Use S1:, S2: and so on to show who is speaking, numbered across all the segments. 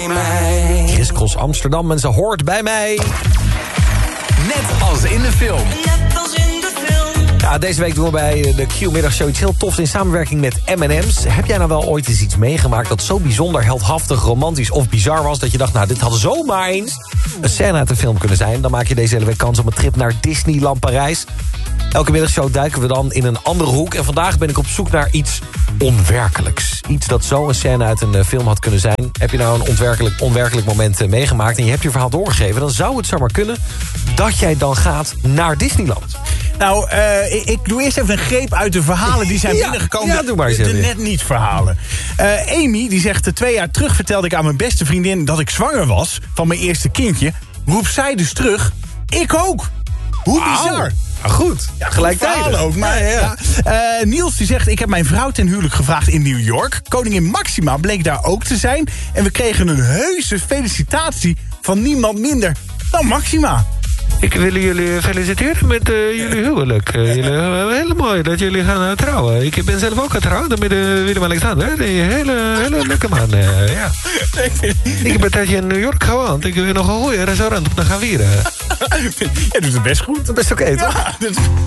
S1: bij mij.
S2: Chris Cross Amsterdam en ze hoort bij mij.
S1: Net als in de film.
S3: Net als in de film.
S2: Ja, deze week doen we bij de Q-middagshow iets heel tofs in samenwerking met M&M's. Heb jij nou wel ooit eens iets meegemaakt dat zo bijzonder, heldhaftig, romantisch of bizar was, dat je dacht, nou, dit had zomaar eens een scène uit een film kunnen zijn? Dan maak je deze hele week kans op een trip naar Disneyland Parijs. Elke middagshow duiken we dan in een andere hoek. En vandaag ben ik op zoek naar iets onwerkelijks. Iets dat zo een scène uit een film had kunnen zijn. Heb je nou een onwerkelijk moment meegemaakt en je hebt je verhaal doorgegeven, dan zou het zomaar kunnen dat jij dan gaat naar Disneyland.
S4: Nou, ik doe eerst even een greep uit de verhalen die zijn binnengekomen.
S2: Ja, doe maar eens
S4: de
S2: even.
S4: net niet verhalen. Amy, die zegt, 2 jaar terug vertelde ik aan mijn beste vriendin dat ik zwanger was van mijn eerste kindje. Roept zij dus terug, ik ook. Hoe bizar.
S2: Nou, goed, ja, gelijktijdig.
S4: Ook, maar, ja. Niels die zegt, ik heb mijn vrouw ten huwelijk gevraagd in New York. Koningin Maxima bleek daar ook te zijn. En we kregen een heuse felicitatie van niemand minder dan Maxima.
S2: Ik wil jullie feliciteren met jullie huwelijk. Heel mooi dat jullie gaan trouwen. Ik ben zelf ook getrouwd met Willem-Alexander. Die hele leuke man. Ja. Ik heb een tijdje in New York gewoond. Ik wil nog een goede restaurant om te gaan vieren.
S4: Jij doet het best goed.
S2: Best oké, toch?
S4: Ja,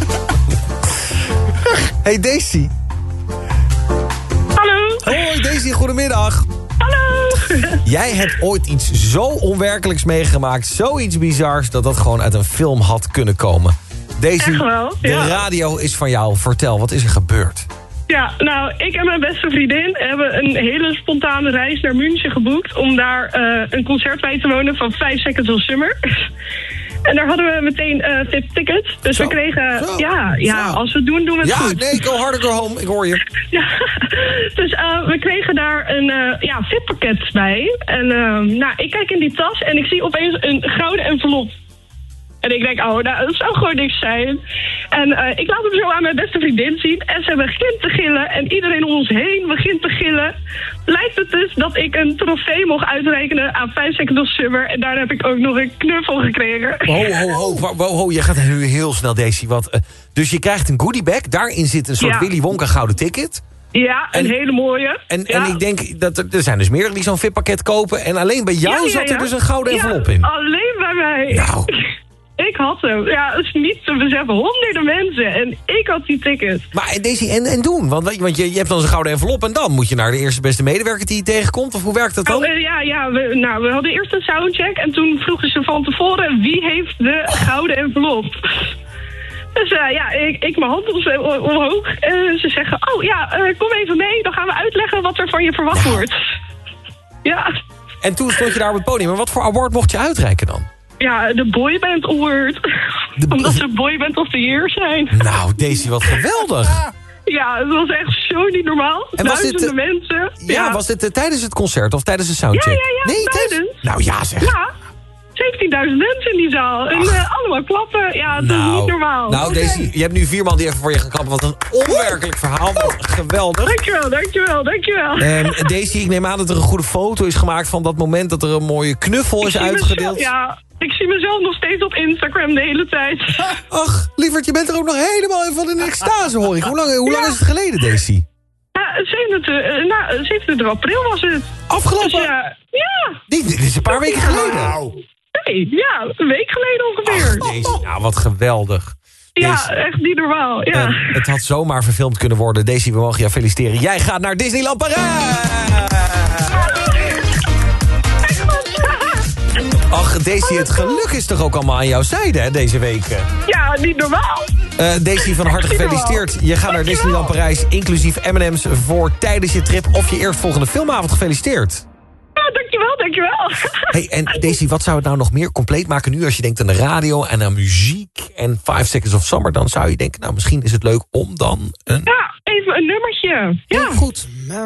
S2: Hey Daisy.
S5: Hallo.
S2: Hoi Daisy, goedemiddag.
S5: Hallo.
S2: Jij hebt ooit iets zo onwerkelijks meegemaakt, zoiets bizars, dat dat gewoon uit een film had kunnen komen. Daisy,
S5: Echt wel,
S2: de
S5: ja.
S2: radio is van jou. Vertel, wat is er gebeurd?
S5: Ja, nou, ik en mijn beste vriendin hebben een hele spontane reis naar München geboekt om daar een concert bij te wonen van 5 Seconds of Summer. En daar hadden we meteen VIP-tickets. Dus
S2: Zo,
S5: we kregen...
S2: zo,
S5: Ja,
S2: zo.
S5: als we het doen, doen we het
S2: Ja,
S5: goed.
S2: nee, go harder, go home. Ik hoor je.
S5: Ja, dus we kregen daar een VIP-pakket bij. En nou, ik kijk in die tas en ik zie opeens een gouden envelop. En ik denk, oh, nou, dat zou gewoon niks zijn. En ik laat hem zo aan mijn beste vriendin zien. En ze begint te gillen. En iedereen om ons heen begint te gillen. Lijkt het dus dat ik een trofee mocht uitrekenen aan 5 Seconds of Summer. En daar heb ik ook nog een knuffel gekregen.
S2: Ho, je gaat nu heel snel, Daisy. Dus je krijgt een goodiebag. Daarin zit een soort Willy Wonka gouden ticket.
S5: Ja, een hele mooie.
S2: En
S5: Ja.
S2: ik denk dat er zijn dus meerdere die zo'n VIP-pakket kopen. En alleen bij jou zat er dus een gouden envelop in.
S5: Alleen bij mij.
S2: Nou.
S5: Ik had hem. Ja, dat is niet te beseffen. Honderden mensen. En ik had die ticket.
S2: Maar Daisy, en doen? Want je hebt dan zo'n gouden envelop en dan moet je naar de eerste beste medewerker die je tegenkomt? Of hoe werkt dat dan?
S5: We hadden eerst een soundcheck. En toen vroegen ze van tevoren wie heeft de gouden envelop. Dus ik mijn hand omhoog. En ze zeggen, kom even mee. Dan gaan we uitleggen wat er van je verwacht wordt. Ja.
S2: En toen stond je daar op het podium. Maar wat voor award mocht je uitreiken dan?
S5: Ja, de Boyband Award. Omdat ze Boyband of the Year zijn.
S2: Nou, Daisy, wat geweldig.
S5: Ja, het was echt zo niet normaal.
S2: En was
S5: Duizenden
S2: dit,
S5: mensen.
S2: Ja, was dit tijdens het concert of tijdens de soundcheck?
S5: Ja,
S2: Nee,
S5: tijdens.
S2: Nou ja, zeg.
S5: Ja, 17.000 mensen in die zaal. En allemaal klappen. Ja, dat is niet normaal.
S2: Nou, Daisy, je hebt nu 4 man die even voor je gaan klappen. Wat een onwerkelijk verhaal. Wat geweldig.
S5: Dankjewel.
S2: Daisy, ik neem aan dat er een goede foto is gemaakt van dat moment dat er een mooie knuffel is uitgedeeld.
S5: Ik zie mezelf nog steeds op Instagram de hele tijd.
S2: Ach, lieverd, je bent er ook nog helemaal van in extase, hoor ik. Hoe lang is het geleden, Daisy?
S5: Ja, 27 april was het.
S2: Afgelopen?
S5: Dus ja.
S2: Dit is een paar weken geleden.
S5: Nee, ja, een week geleden ongeveer.
S2: Ach, Daisy, nou, wat geweldig.
S5: Ja, echt niet normaal. Ja.
S2: Het had zomaar verfilmd kunnen worden. Daisy, we mogen jou feliciteren. Jij gaat naar Disneyland Parijs! Ach, Daisy, het geluk is toch ook allemaal aan jouw zijde, hè, deze week?
S5: Ja, niet normaal.
S2: Daisy, van harte gefeliciteerd. Je gaat naar Disneyland Parijs, inclusief M&M's voor tijdens je trip of je eerstvolgende filmavond. Gefeliciteerd.
S5: Ja, dankjewel.
S2: Hey, en Daisy, wat zou het nou nog meer compleet maken nu als je denkt aan de radio en aan muziek en 5 Seconds of Summer? Dan zou je denken, nou, misschien is het leuk om dan een...
S5: Ja, even een nummertje. Ja.
S2: Heel goed.